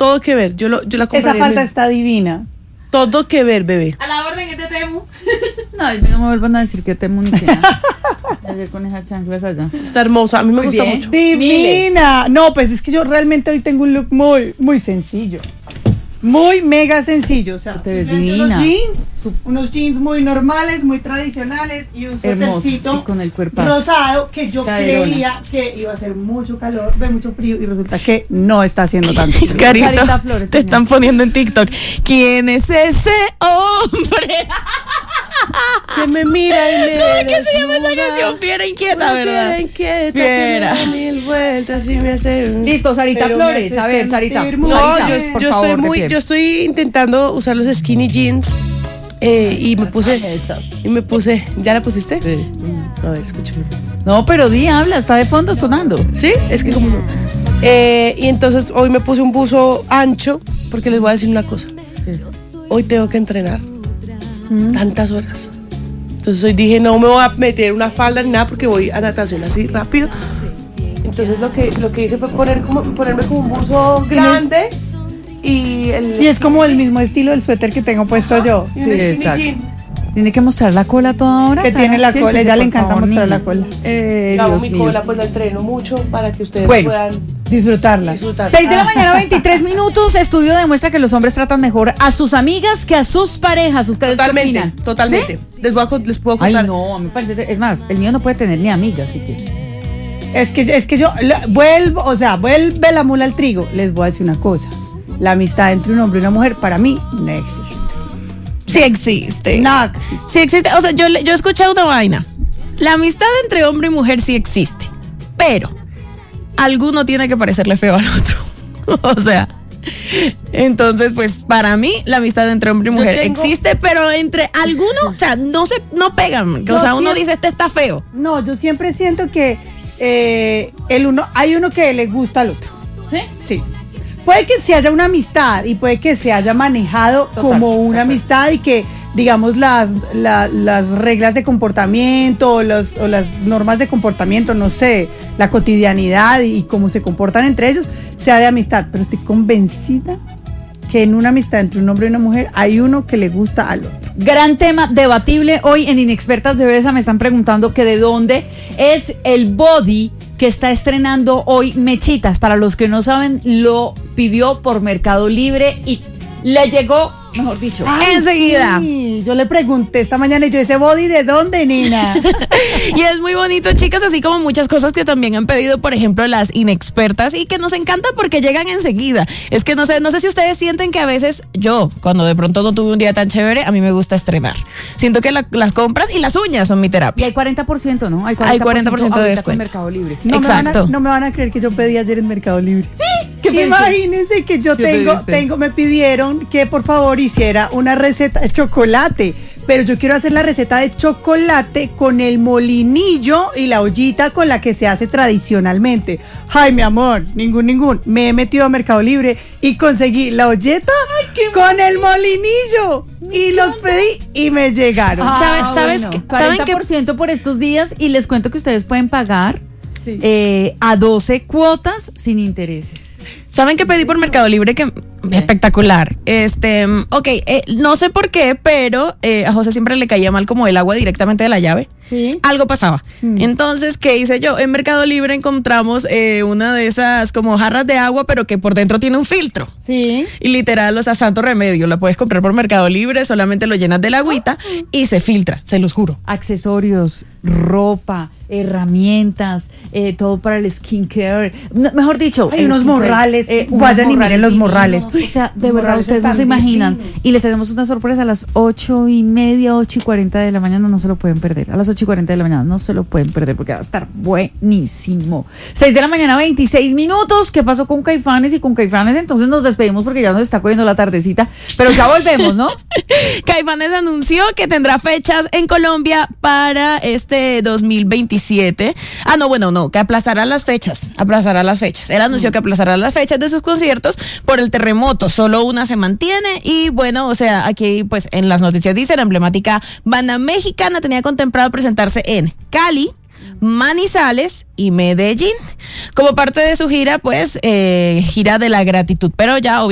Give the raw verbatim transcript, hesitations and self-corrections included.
todo que ver. Yo, lo, yo la compraría. Esa falda está divina. Todo que ver, bebé. A la orden es de Temu. No, y no me vuelvan a decir que Temu ni que nada. Ayer con esas chanclas allá. Está hermosa, a mí me Muy gusta bien. mucho. Divina. No, pues es que yo realmente hoy tengo un look muy, muy sencillo. Muy mega sencillo. O sea, Te ves simplemente divina. Unos jeans, unos jeans muy normales, muy tradicionales y un Hermoso, suétercito y con el cuerpazo. rosado que yo Caderona. creía que iba a hacer mucho calor, de mucho frío y resulta que no está haciendo tanto frío. Carito, Sarita Flores, te señor. están poniendo en TikTok. ¿Quién es ese hombre? Que me mira y me ¿Cómo es que se llama esa desnuda. canción? Fiera inquieta, Una ¿verdad? fiera inquieta Fiera. que me da mil vueltas y me hace... Listo, Sarita Pero me Flores. hace A ver, Sarita. sentir muy- No, Sarita, yo, por yo favor, estoy de muy, pie. yo estoy intentando usar los skinny jeans eh, y me puse, y me puse, ¿ya la pusiste? Sí. A ver, escúchame. No, pero di, habla, está de fondo sonando. Sí, es que como no. Eh, y entonces hoy me puse un buzo ancho porque les voy a decir una cosa. Hoy tengo que entrenar tantas horas. Entonces hoy dije no me voy a meter una falda ni nada porque voy a natación así rápido. Entonces lo que lo que hice fue poner como, ponerme como un buzo grande y el Y es como el mismo estilo del suéter que tengo puesto yo. y un Sí, skinny exacto. jean. Tiene que mostrar la cola toda hora. Que Sara. tiene la cola, Siéntese, ella le por encanta favor, mostrar niña. la cola. Eh, Yo hago Dios mi mío. cola, pues la entreno mucho para que ustedes Bueno. puedan Disfrutarla. disfrutar. seis de la mañana, veintitrés minutos. Estudio demuestra que los hombres tratan mejor a sus amigas que a sus parejas. ¿Ustedes qué Totalmente, opinan? totalmente. ¿Sí? Les, voy a, con- les puedo Ay, contar. no, a mí me parece. Es más, el mío no puede tener ni amigas, así que. Es que, es que yo la- vuelvo, o sea, vuelve la mula al trigo. Les voy a decir una cosa. La amistad entre un hombre y una mujer para mí no existe. Sí existe. No existe. Sí existe. O sea, yo, le- yo he escuchado una vaina. La amistad entre hombre y mujer sí existe. Pero alguno tiene que parecerle feo al otro. O sea, entonces, pues para mí la amistad entre hombre y Yo mujer tengo- existe, pero entre algunos, o sea, no se no pegan. O Yo sea, uno siempre- dice, este está feo. No, yo siempre siento que eh, el uno, hay uno que le gusta al otro. ¿Sí? Sí. Puede que se haya una amistad y puede que se haya manejado Total, como una total. amistad y que, digamos, las, la- las reglas de comportamiento o, los- o las normas de comportamiento, no sé, la cotidianidad y, cómo se comportan entre ellos, sea de amistad. Pero estoy convencida que en una amistad entre un hombre y una mujer hay uno que le gusta al otro. Gran tema debatible hoy en Inexpertas de Belleza. Me están preguntando que de dónde es el body que está estrenando hoy Mechitas. Para los que no saben, lo pidió por Mercado Libre y le llegó, mejor dicho. Enseguida. Sí, yo le pregunté esta mañana y yo, ¿ese body de dónde, Nina? Y es muy bonito, chicas, así como muchas cosas que también han pedido, por ejemplo, las inexpertas y que nos encanta porque llegan enseguida. Es que no sé, no sé si ustedes sienten que a veces yo, cuando de pronto no tuve un día tan chévere, a mí me gusta estrenar. Siento que la- las compras y las uñas son mi Y terapia. hay cuarenta por ciento, ¿no? Hay cuarenta por ciento de ahorita con descuento. Mercado Libre. No me, van a, Exacto. no me van a creer que yo pedí ayer en Mercado Libre. ¿Qué pediste? Imagínense que yo ¿Qué tengo, pediste? tengo, me pidieron que por favor hiciera una receta de chocolate, pero yo quiero hacer la receta de chocolate con el molinillo y la ollita con la que se hace tradicionalmente. Ay, mi amor, ningún, ningún. Me he metido a Mercado Libre y conseguí la olleta con el molinillo y los pedí y me llegaron. Ah, ¿Sabe- sabes bueno, qué- saben cuarenta qué? por ciento por estos días y les cuento que ustedes pueden pagar Sí. eh, a doce cuotas sin intereses. ¿Saben qué pedí por Mercado Libre? Que espectacular. Este, ok, eh, no sé por qué, pero eh, a José siempre le caía mal como el agua directamente de la llave. Sí. Algo pasaba. Entonces, ¿qué hice yo? En Mercado Libre encontramos eh, una de esas como jarras de agua, pero que por dentro tiene un filtro. Sí. Y literal, o sea, santo remedio. La puedes comprar por Mercado Libre, solamente lo llenas de la agüita y se filtra, se los juro. Accesorios, ropa, herramientas, eh, todo para el skincare. No, mejor dicho, Hay el unos skincare, morrales. unos Vayan y miren los divinos. morrales. O sea, de Los verdad, morrales ustedes no están se imaginan. divinos. Y les tenemos una sorpresa a las ocho y media, ocho y cuarenta de la mañana. No se lo pueden perder. A las ocho y cuarenta de la mañana no se lo pueden perder porque va a estar buenísimo. seis de la mañana, veintiséis minutos. ¿Qué pasó con Caifanes y con Caifanes? Entonces nos despedimos porque ya nos está cogiendo la tardecita. Pero ya volvemos, ¿no? Caifanes anunció que tendrá fechas en Colombia para este dos mil veintisiete. Ah, no, bueno, no, que aplazará las fechas, aplazará las fechas. Él anunció que aplazará las fechas de sus conciertos por el terremoto, solo una se mantiene y bueno, o sea, aquí pues en las noticias dice, la emblemática banda mexicana tenía contemplado presentarse en Cali, Manizales y Medellín como parte de su gira, pues, eh, gira de la gratitud, pero ya obviamente